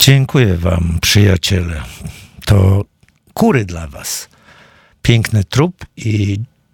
Dziękuję wam, przyjaciele. To kury dla was. Piękny trup i